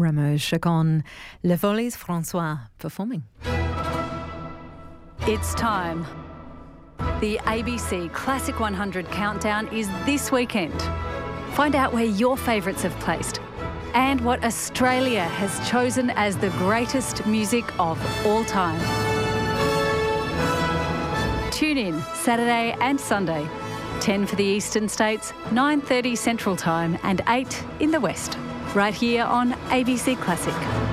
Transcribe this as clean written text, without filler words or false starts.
Rameau Chacon, Le Volets François performing. It's time. The ABC Classic 100 countdown is this weekend. Find out where your favourites have placed and what Australia has chosen as the greatest music of all time. Tune in Saturday and Sunday, 10 for the eastern states, 9:30 Central Time and 8 in the west, right here on ABC Classic.